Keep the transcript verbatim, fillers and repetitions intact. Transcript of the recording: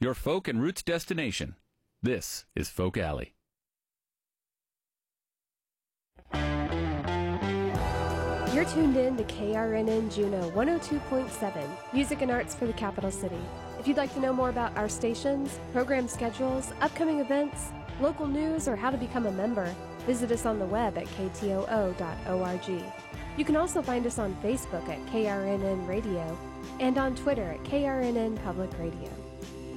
your folk and roots destination. This is Folk Alley. You're tuned in to K R N N Juneau one oh two point seven, music and arts for the capital city. If you'd like to know more about our stations, program schedules, upcoming events, local news, or how to become a member, visit us on the web at k t o o dot org. You can also find us on Facebook at K R N N Radio and on Twitter at K R N N Public Radio.